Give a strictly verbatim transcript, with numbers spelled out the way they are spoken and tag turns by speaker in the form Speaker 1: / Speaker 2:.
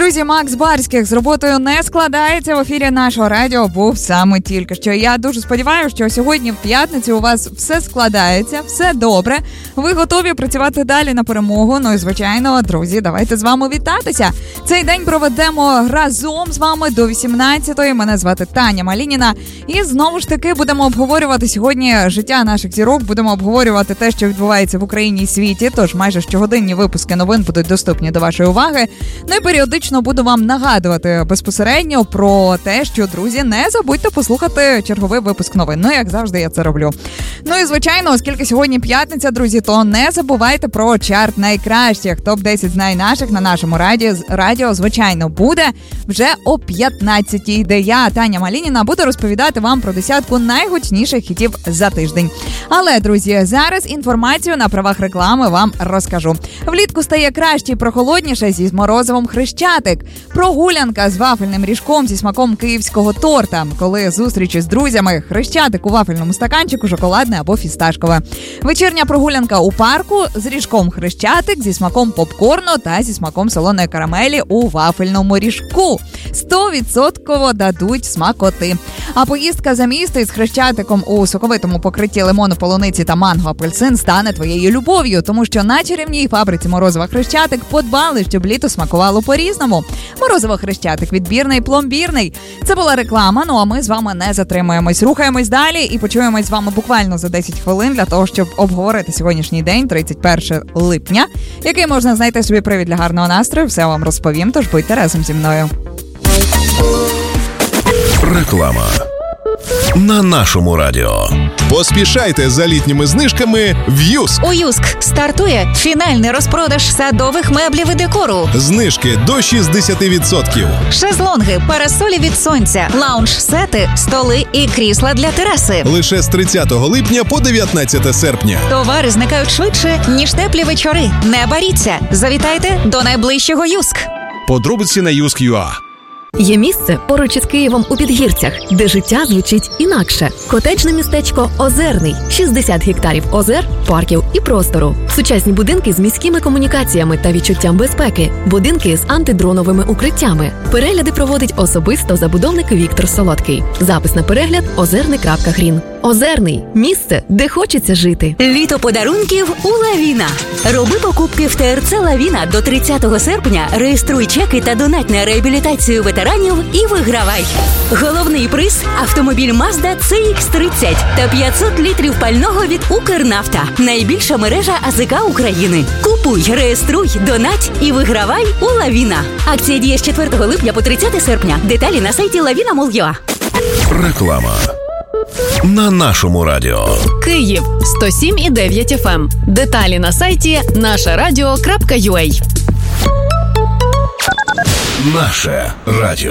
Speaker 1: Друзі, Макс Барських з роботою не складається. В ефірі нашого радіо був саме тільки що. Я дуже сподіваюся, що сьогодні в п'ятницю у вас все складається, все добре. Ви готові працювати далі на перемогу. Ну і, звичайно, друзі, давайте з вами вітатися. Цей день проведемо разом з вами до вісімнадцятої. Мене звати Таня Малініна. І знову ж таки будемо обговорювати сьогодні життя наших зірок. Будемо обговорювати те, що відбувається в Україні і світі. Тож майже щогодинні випуски новин будуть доступні до вашої уваги. Ну і періодично буду вам нагадувати безпосередньо про те, що, друзі, не забудьте послухати черговий випуск новин. Ну, як завжди, я це роблю. Ну і, звичайно, оскільки сьогодні п'ятниця, друзі, то не забувайте про чарт найкращих. топ десять знай наших на нашому радіо, радіо, звичайно, буде вже о п'ятнадцятій, де я, Таня Малініна, буду розповідати вам про десятку найгучніших хітів за тиждень. Але, друзі, зараз інформацію на правах реклами вам розкажу. Влітку стає краще і прохолодніше зі морозивом Хрещатик. Прогулянка з вафельним ріжком зі смаком київського торта. Коли зустрічі з друзями, Хрещатик у вафельному стаканчику, шоколадне або фісташкове. Вечірня прогулянка у парку з ріжком Хрещатик, зі смаком попкорну та зі смаком солоної карамелі у вафельному ріжку. сто відсотків дадуть смакоти. А поїздка за місто із Хрещатиком у соковитому покритті лимону, полуниці та манго апельсин стане твоєю любов'ю, тому що на чарівній фабриці морозива Хрещатик подбали, щоб літо смакувало по-різному. Морозиво Хрещатик відбірний, пломбірний. Це була реклама, ну а ми з вами не затримуємось. Рухаємось далі і почуємось з вами буквально за десять хвилин для того, щоб обговорити сьогоднішній день, тридцять перше липня, який можна знайти собі привід для гарного настрою. Все вам розповім, тож будьте разом зі мною.
Speaker 2: Реклама на нашому радіо. Поспішайте за літніми знижками в Юск.
Speaker 3: У Юск стартує фінальний розпродаж садових меблів і декору.
Speaker 2: Знижки до шістдесят відсотків.
Speaker 3: Шезлонги, парасолі від сонця, лаунж-сети, столи і крісла для тераси.
Speaker 2: Лише з тридцятого липня по дев'ятнадцяте серпня.
Speaker 3: Товари зникають швидше, ніж теплі вечори. Не боріться. Завітайте до найближчого Юск.
Speaker 2: Подробиці на юск точка ю а.
Speaker 4: Є місце поруч із Києвом у Підгірцях, де життя звучить інакше. Котеджне містечко Озерний. шістдесят гектарів озер, парків і простору. Сучасні будинки з міськими комунікаціями та відчуттям безпеки. Будинки з антидроновими укриттями. Перегляди проводить особисто забудовник Віктор Солодкий. Запис на перегляд озерний крапка грін. Озерний – місце, де хочеться жити.
Speaker 5: Літо подарунків у Лавіна. Роби покупки в те ер це Лавіна до тридцятого серпня, реєструй чеки та донать на реабілітацію ветеранів і вигравай. Головний приз – автомобіль Mazda це ікс тридцять та п'ятсот літрів пального від Укрнафта. Найбільша мережа а зе ка України. Купуй, реєструй, донать і вигравай у Лавіна. Акція діє з четвертого липня по тридцяте серпня. Деталі на сайті лавіна крапка мол крапка ю а.
Speaker 2: Реклама на нашому радіо.
Speaker 4: Київ сто сім і дев'ять еф ем. Деталі на сайті наше радіо крапка ю а.
Speaker 2: Наше радіо.